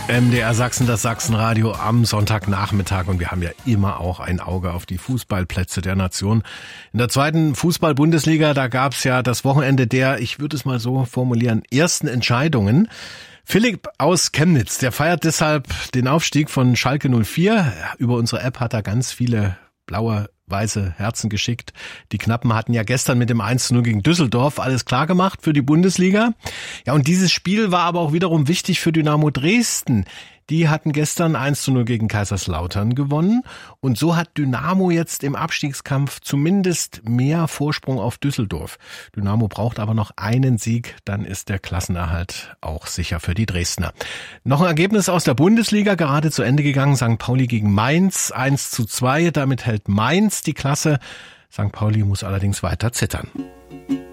MDR Sachsen, das Sachsenradio am Sonntagnachmittag, und wir haben ja immer auch ein Auge auf die Fußballplätze der Nation. In der zweiten Fußball-Bundesliga, da gab's ja das Wochenende der, ich würde es mal so formulieren, ersten Entscheidungen. Philipp aus Chemnitz, der feiert deshalb den Aufstieg von Schalke 04. Über unsere App hat er ganz viele blaue, weiße Herzen geschickt. Die Knappen hatten ja gestern mit dem 1:0 gegen Düsseldorf alles klar gemacht für die Bundesliga. Ja, und dieses Spiel war aber auch wiederum wichtig für Dynamo Dresden. Die hatten gestern 1:0 gegen Kaiserslautern gewonnen. Und so hat Dynamo jetzt im Abstiegskampf zumindest mehr Vorsprung auf Düsseldorf. Dynamo braucht aber noch einen Sieg, dann ist der Klassenerhalt auch sicher für die Dresdner. Noch ein Ergebnis aus der Bundesliga, gerade zu Ende gegangen. St. Pauli gegen Mainz 1:2. Damit hält Mainz die Klasse. St. Pauli muss allerdings weiter zittern.